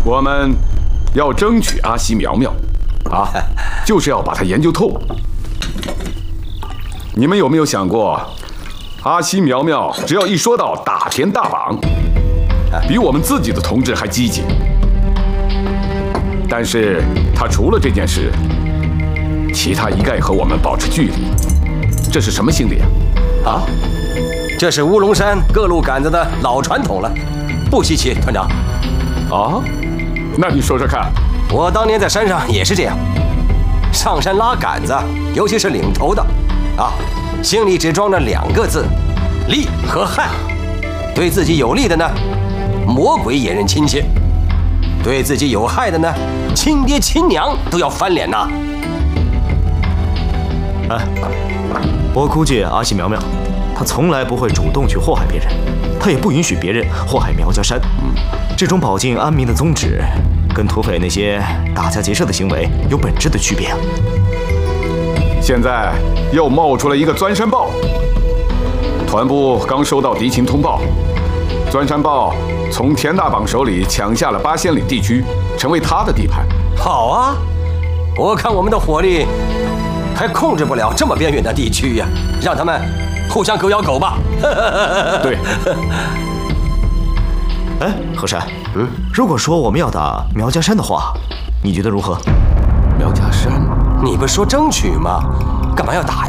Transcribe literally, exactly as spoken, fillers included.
我们要争取阿西苗苗，啊，就是要把它研究透。你们有没有想过，阿西苗苗只要一说到打田大绑，比我们自己的同志还积极。但是他除了这件事，其他一概和我们保持距离。这是什么心理啊？ 啊，这是乌龙山各路杆子的老传统了，不稀奇，团长。 啊，那你说说看。 我当年在山上也是这样，上山拉杆子，尤其是领头的，啊，心里只装着两个字：利和害。对自己有利的呢，魔鬼也认亲切；对自己有害的呢，亲爹亲娘都要翻脸呐。 哎，我估计阿西苗苗，他从来不会主动去祸害别人，他也不允许别人祸害苗家山。嗯，这种保境安民的宗旨，跟土匪那些打家劫舍的行为有本质的区别啊。 现在又冒出了一个钻山豹，团部刚收到敌情通报，钻山豹从田大绑手里抢下了八仙岭地区，成为他的地盘。 好啊，我看我们的火力还控制不了这么边远的地区呀，让他们互相狗咬狗吧。 对。 哎，和山，嗯，如果说我们要打苗家山的话，你觉得如何？ 苗家山？ 你不是说争取吗？干嘛要打呀？